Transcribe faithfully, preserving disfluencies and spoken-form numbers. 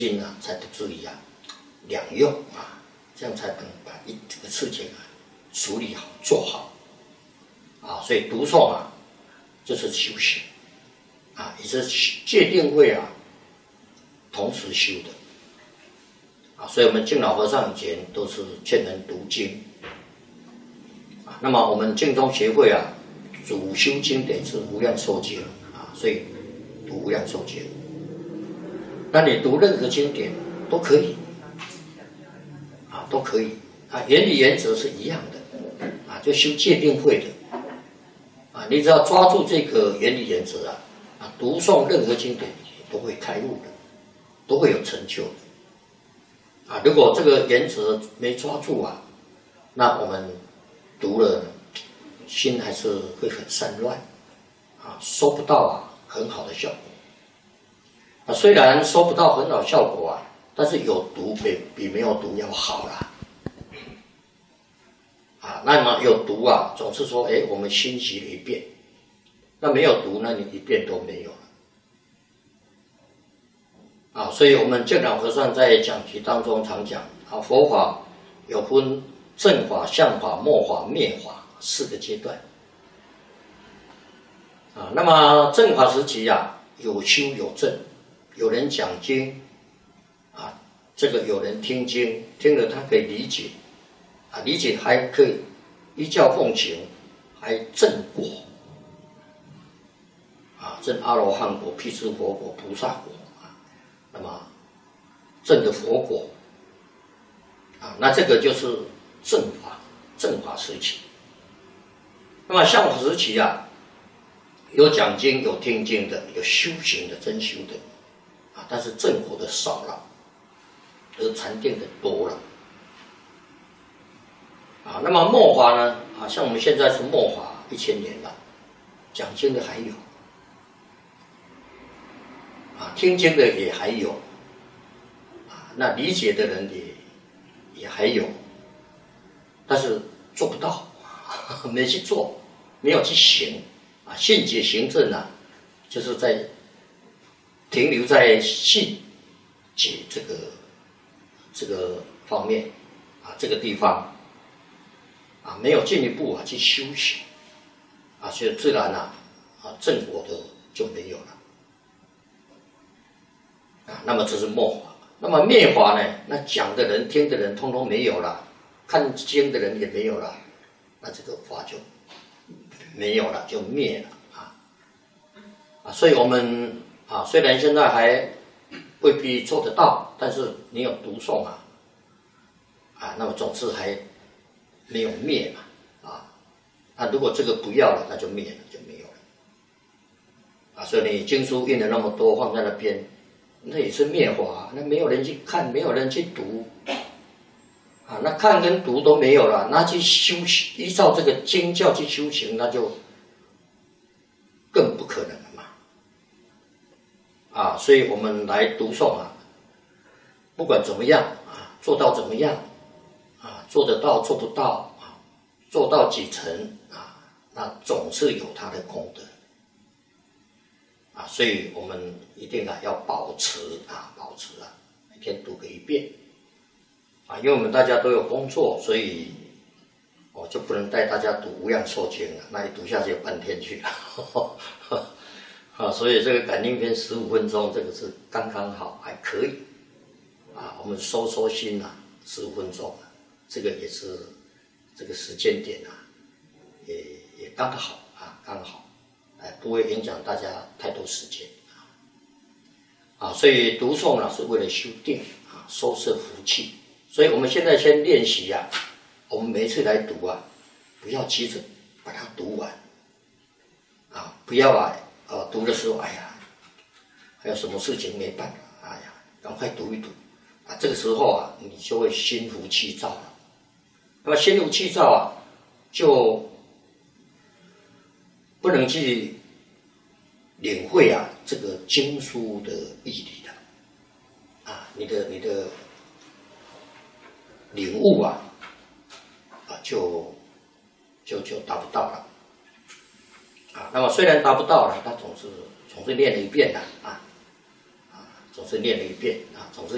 心啊，才不至于啊两用啊，这样才能把一这个事情啊处理好做好啊。所以读诵啊，就是修行啊，也是戒定慧啊同时修的啊。所以我们净老和尚以前都是劝人读经啊。那么我们净宗协会啊，主修经典是无量寿经啊，所以读无量寿经。那你读任何经典都可以啊，都可以啊，原理原则是一样的啊，就修戒定慧的啊，你只要抓住这个原理原则啊，啊，读诵任何经典都会开悟的，都会有成就的啊。如果这个原则没抓住啊，那我们读了心还是会很散乱啊，收不到啊很好的效果。啊，虽然收不到很好效果啊，但是有读比比没有读要好啦。啊，那么有读啊，总是说，哎，我们心习了一遍；那没有读，那你一遍都没有了。啊，所以我们净老和尚在讲题当中常讲啊，佛法有分正法、相法、末法、灭法四个阶段。啊，那么正法时期啊，有修有证。有人讲经啊，这个有人听经，听了他可以理解啊，理解还可以依教奉行，还证果啊，证阿罗汉果、辟支佛果、菩萨果啊，那么证的佛果啊，那这个就是正法，正法时期。那么相法时期啊，有讲经、有听经的，有修行的、真修的。啊，但是正果的少了，而禅定的多了。啊，那么末法呢？啊，像我们现在是末法一千年了，讲经的还有，啊，听经的也还有，啊，那理解的人也也还有，但是做不到，没去做，没有去行，啊，信解行证啊，就是在。停留在信解这个这个方面啊，这个地方啊，没有进一步啊去修行啊，所以自然啊啊正果的就没有了啊。那么这是末法，那么灭法呢？那讲的人、听的人，通通没有了，看经的人也没有了，那这个法就没有了，就灭了啊啊！所以我们。啊，虽然现在还未必做得到，但是你有读诵啊，啊，那么总是还没有灭嘛，啊，那如果这个不要了，那就灭了，就没有了，啊，所以你经书印了那么多放在那边，那也是灭法，那没有人去看，没有人去读，啊，那看跟读都没有了，那去修依照这个经教去修行，那就更不可能了。啊，所以我们来读诵啊，不管怎么样啊，做到怎么样啊，做得到做不到啊，做到几成啊，那总是有它的功德啊，所以我们一定啊要保持啊，保持啊，每天读个一遍啊，因为我们大家都有工作，所以我就不能带大家读无量寿经了，那一读下去半天去了。啊，所以这个感应篇十五分钟，这个是刚刚好，还可以。啊，我们收收心啊，十五分钟，这个也是这个时间点啊，也也刚好啊，刚好，哎，不会影响大家太多时间啊。啊，所以读诵呢是为了修定啊，收摄福气。所以我们现在先练习啊，我们每一次来读啊，不要急着把它读完，啊，不要啊。呃，读的时候，哎呀，还有什么事情没办法？哎呀，赶快读一读啊！这个时候啊，你就会心浮气躁了。那么心浮气躁啊，就不能去领会啊这个经书的义理了啊！你的你的领悟啊啊，就就就达不到了。啊，那么虽然达不到了，他总是总是练了一遍的啊，啊，总是练了一遍啊，总是。